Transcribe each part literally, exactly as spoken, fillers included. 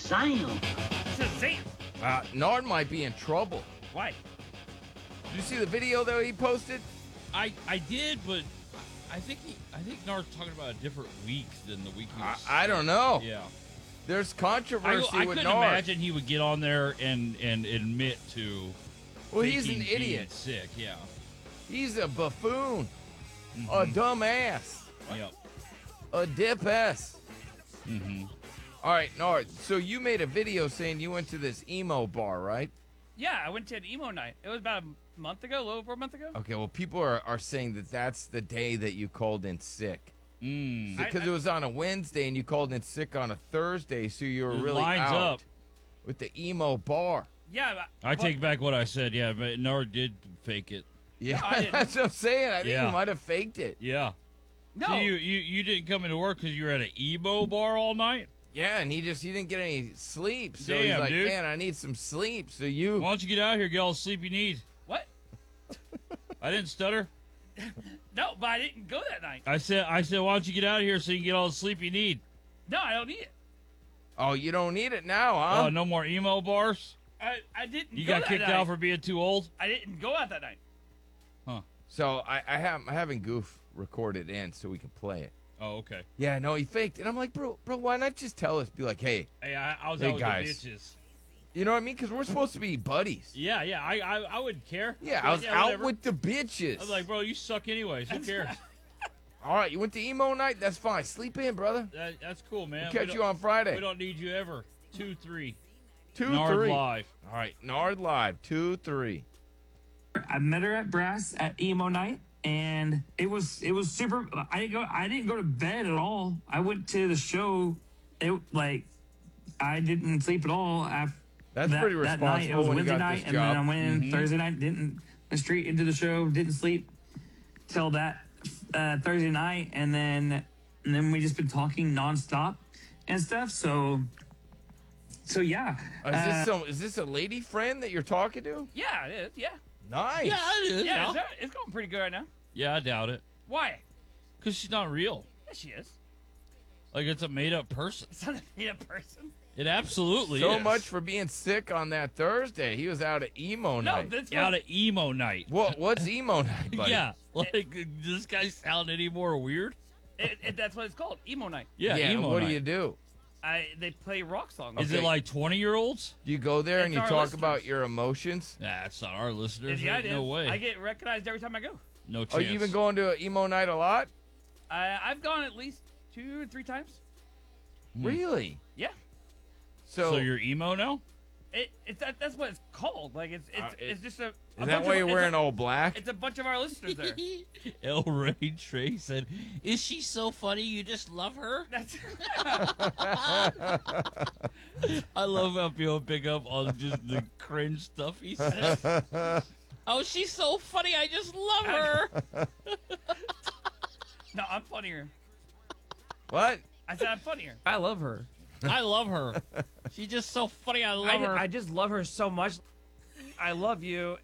Shazam! Shazam! Uh, Nard might be in trouble. Why? Did you see the video that he posted? I I did, but I think he I think Nard's talking about a different week than the week he was. I, I don't know. Yeah. There's I, controversy I with couldn't Nard. imagine he would get on there and and admit to. Well, he's faking an being idiot. Sick, yeah. He's a buffoon, Mm-hmm. a dumbass, Yep. a dip ass. Mm-hmm. All right, Nard. So you made a video saying you went to this emo bar, right? Yeah, I went to an emo night. It was about a month ago, a little over a month ago. Okay. Well, people are, are saying that that's the day that you called in sick Mm. because I- it was on a Wednesday and you called in sick on a Thursday, so you were It really lines out up. with the emo bar. Yeah, but, I but- take back what I said. Yeah, but Nard did fake it. Yeah, I didn't. that's what I'm saying. I think Yeah. you might have faked it. Yeah. No. So you, you you didn't come into work because you were at an emo bar all night? Yeah, and he just he didn't get any sleep, so he's Damn, like, dude. man, I need some sleep. So you, Why don't you get out here, get all the sleep you need? What? I didn't stutter. No, but I didn't go that night. I said I said why don't you get out of here so you can get all the sleep you need? No, I don't need it. oh, you don't need it now, huh? Oh, no more emo bars? I, I didn't You go got that kicked night. out for being too old? I didn't go out that night. So I, I have I'm having Goof record it in so we can play it. Oh, okay. Yeah, no, he faked, and I'm like, bro, bro, why not just tell us? Be like, hey, Hey, I, I was Hey, out with guys. the bitches. you know what I mean? Because we're supposed to be buddies. Yeah, yeah, I I, I wouldn't care. Yeah, Like, I was out whatever. with the bitches. I was like, bro, you suck anyways. Who cares? All right, you went to emo night. That's fine. Sleep in, brother. that, that's cool, man. We'll We catch don't- you on Friday. We don't need you ever. Two, three. Two, Nard three. live. All right, Nard live. Two, three. I met her at Brass at emo night, and it was it was super. I didn't go. I didn't go to bed at all. I went to the show. It like I didn't sleep at all. After That's that, pretty that night. It responsible was when you Wednesday got night, this and job. then I went in Mhm. Thursday night. Didn't went straight into the show. Didn't sleep till that uh, Thursday night, and then and then we just been talking nonstop and stuff. So so yeah. Is Uh, this some? Is this a lady friend that you're talking to? Yeah, it is. Yeah. Nice. Yeah, it is. Yeah, Yeah, it's, it's going pretty good right now. yeah, I doubt it. Why? Because she's not real. Yeah, she is. Like, it's a made-up person. It's not a made-up person. It absolutely So is. much for being sick on that Thursday. He was out at emo No, night. that's Out what, of emo night. What? What's emo night, buddy? Yeah, like, does this guy sound any more weird? it, it, that's what it's called. Emo night. Yeah, Yeah. emo what night. do you do? I they play rock songs. Is Okay. it like twenty-year-olds? Do you go there and It's you our talk listeners. about your emotions? Nah, it's not our listeners. Yeah, There's it no is. way. I get recognized every time I go. no chance. Oh, you been going to an emo night a lot? I, I've gone at least two or three times. Hmm. Really? Yeah. So, So you're emo now? It, it's that, that's what it's called. Like it's it's, Uh, it- it's just a. a is bunch that why of- you're it's wearing a, all black? It's a bunch of our listeners there. El Ray Trey said, "Is she so funny? You just love her." That's I love how people pick up on just the cringe stuff he says. Oh, she's so funny. I just love her. no, I'm funnier. What? I said I'm funnier. I love her. I love her. She's just so funny. I love I, her. I just love her so much. I love you.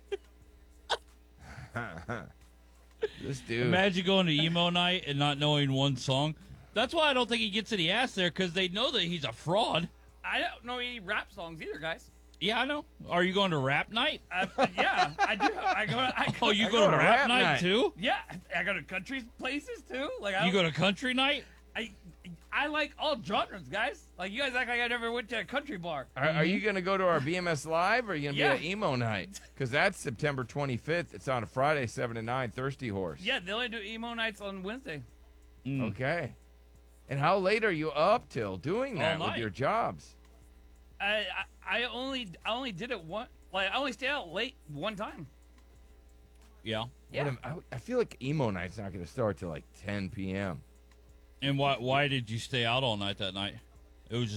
This dude. Imagine going to emo night and not knowing one song. That's why I don't think he gets any ass there, because they know that he's a fraud. I don't know any rap songs either, guys. Yeah, I know. Are you going to rap night? Uh, yeah, I do. I go. I go Oh, you I go, go to to rap, rap night, night. too? Yeah, I go to country places too. Like I, You go to country night? I, I like all genres, guys. Like you guys act like I never went to a country bar. Are, are you going to go to our B M S Live or are you going to Yeah. be at emo night? Because that's September twenty-fifth. It's on a Friday, seven to nine, Thirsty Horse. Yeah, they only do emo nights on Wednesday. Mm. Okay. And how late are you up till doing that with night. your jobs? I, I I only I only did it one. Like I only stayed out late one time. Yeah. Yeah. What am- I, I feel like emo night's not going to start till like ten p.m. And why, why did you stay out all night that night? It was just